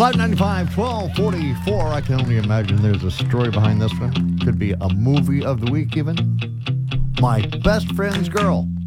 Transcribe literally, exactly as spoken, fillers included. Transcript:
Live ninety-five, twelve forty-four. I can only imagine there's a story behind this one. Could be a movie of the week, even. My Best Friend's Girl.